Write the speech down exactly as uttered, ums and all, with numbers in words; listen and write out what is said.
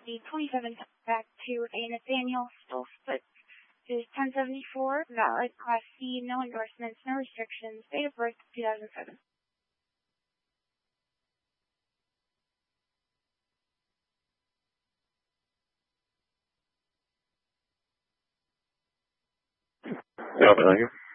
the twenty-seven back to a Nathaniel Stolzfus. Is ten seventy-four, valid, Class C, no endorsements, no restrictions, date of birth two thousand seven. Yeah, thank you.